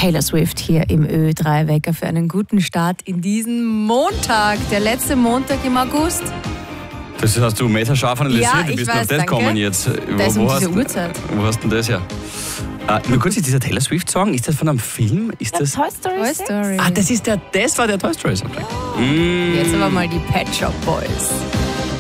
Taylor Swift hier im Ö3-Wecker für einen guten Start in diesen Montag, der letzte Montag im August. Das hast du messerscharf analysiert, Ja, wie ich bist du weiß, auf das danke. gekommen jetzt? Das um diese Uhrzeit. Wo hast du denn das her? Nur kurz, ist dieser Taylor Swift-Song, ist das von einem Film? Ist das... Toy Story Toy 6? Story. Das war der Toy Story Soundtrack. Jetzt aber mal die Pet Shop Boys.